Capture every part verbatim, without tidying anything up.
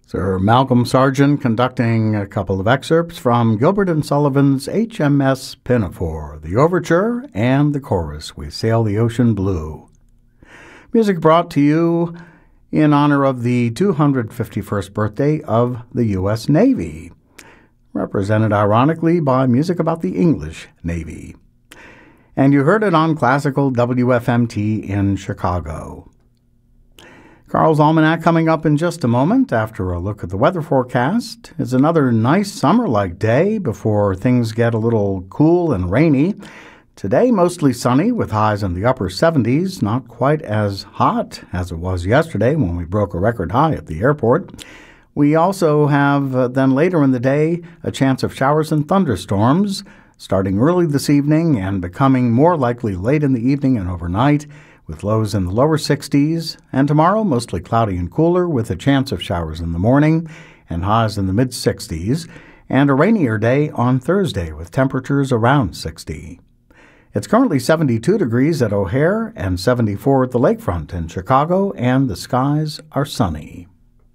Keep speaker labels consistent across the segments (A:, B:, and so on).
A: Sir Malcolm Sargent conducting a couple of excerpts from Gilbert and Sullivan's H M S Pinafore, the overture and the chorus, We Sail the Ocean Blue. Music brought to you in honor of the two hundred fifty-first birthday of the U S Navy, represented ironically by music about the English Navy. And you heard it on Classical W F M T in Chicago. Carl's Almanac coming up in just a moment after a look at the weather forecast. It's another nice summer-like day before things get a little cool and rainy. Today, mostly sunny with highs in the upper seventies, not quite as hot as it was yesterday when we broke a record high at the airport. We also have, uh, then later in the day, a chance of showers and thunderstorms, starting early this evening and becoming more likely late in the evening and overnight, with lows in the lower sixties, and tomorrow mostly cloudy and cooler with a chance of showers in the morning and highs in the mid-sixties, and a rainier day on Thursday with temperatures around sixty. It's currently seventy-two degrees at O'Hare and seventy-four at the lakefront in Chicago, and the skies are sunny.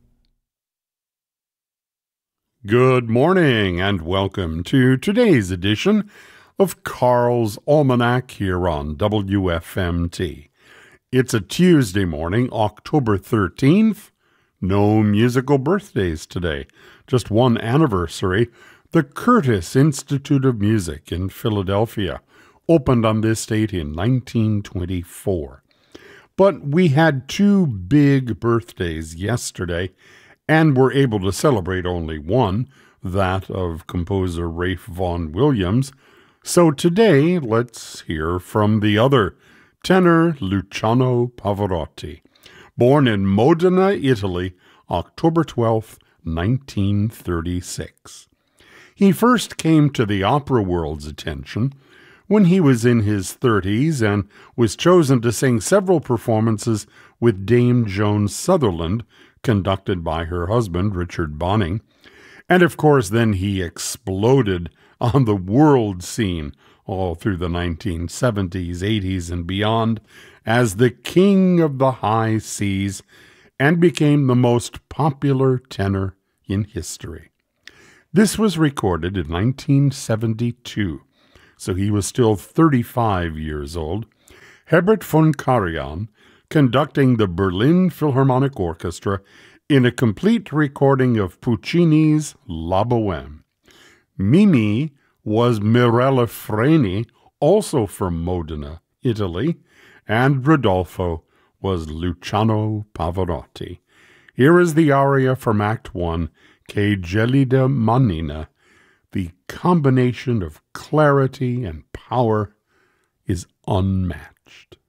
B: Good morning and welcome to today's edition of Carl's Almanac here on W F M T. It's a Tuesday morning, October thirteenth. No musical birthdays today, just one anniversary. The Curtis Institute of Music in Philadelphia opened on this date in nineteen twenty-four. But we had two big birthdays yesterday, and were able to celebrate only one, that of composer Ralph Vaughan Williams. So today, let's hear from the other, tenor Luciano Pavarotti, born in Modena, Italy, October twelfth, nineteen thirty-six. He first came to the opera world's attention when he was in his thirties and was chosen to sing several performances with Dame Joan Sutherland, conducted by her husband, Richard Bonynge. And of course, then he exploded on the world scene all through the nineteen seventies, eighties, and beyond as the king of the high seas, and became the most popular tenor in history. This was recorded in nineteen seventy-two, so he was still thirty-five years old. Herbert von Karajan conducting the Berlin Philharmonic Orchestra in a complete recording of Puccini's La Bohème. Mimi was Mirella Freni, also from Modena, Italy, and Rodolfo was Luciano Pavarotti. Here is the aria from Act One, Che gelida manina. The combination of clarity and power is unmatched.